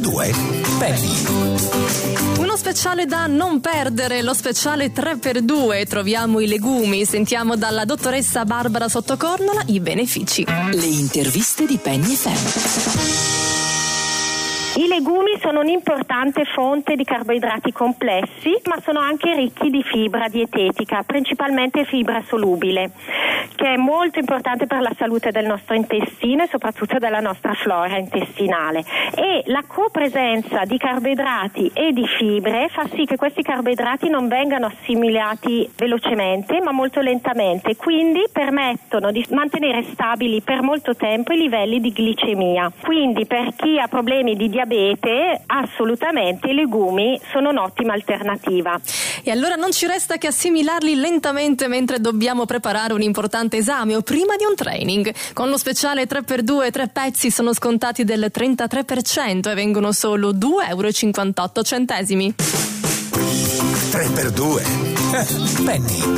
3x2 Penny. Uno speciale da non perdere, lo speciale 3x2. Troviamo i legumi, sentiamo dalla dottoressa Barbara Sottocornola i benefici. Le interviste di Penny FM. I legumi sono un'importante fonte di carboidrati complessi, ma sono anche ricchi di fibra dietetica, principalmente fibra solubile, che è molto importante per la salute del nostro intestino e soprattutto della nostra flora intestinale. E la copresenza di carboidrati e di fibre fa sì che questi carboidrati non vengano assimilati velocemente, ma molto lentamente, quindi permettono di mantenere stabili per molto tempo i livelli di glicemia. Quindi per chi ha problemi di diabete, assolutamente i legumi sono un'ottima alternativa. E allora non ci resta che assimilarli lentamente mentre dobbiamo preparare un importante esame o prima di un training. Con lo speciale 3x2 3 pezzi sono scontati del 33% e vengono solo €2,58. 3x2 Penny.